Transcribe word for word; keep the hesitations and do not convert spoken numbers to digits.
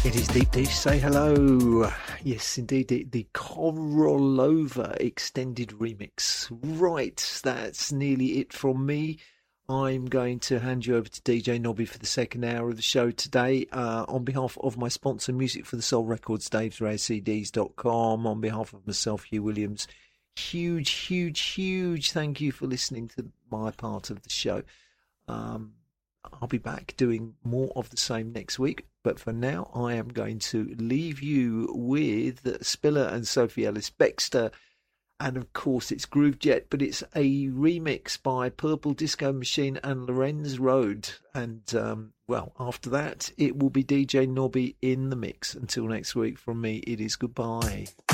It is Deep Dish. Say hello. Yes, indeed, the, the Korolova extended remix. Right, that's nearly it from me. I'm going to hand you over to D J Nobby for the second hour of the show today. Uh, on behalf of my sponsor, Music for the Soul Records, daves rare c d s dot com, on behalf of myself, Hugh Williams, huge, huge, huge thank you for listening to my part of the show. Um, I'll be back doing more of the same next week. But for now, I am going to leave you with Spiller and Sophie Ellis Bextor. And of course, it's Groove Jet, but it's a remix by Purple Disco Machine and Lorenz Road. And, um, well, after that, it will be D J Nobby in the mix. Until next week, from me, it is goodbye.